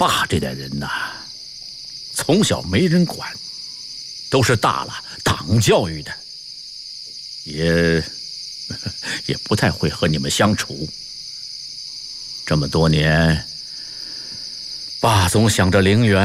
爸这代人呐，从小没人管，都是大了党教育的，也不太会和你们相处。这么多年，爸总想着陵园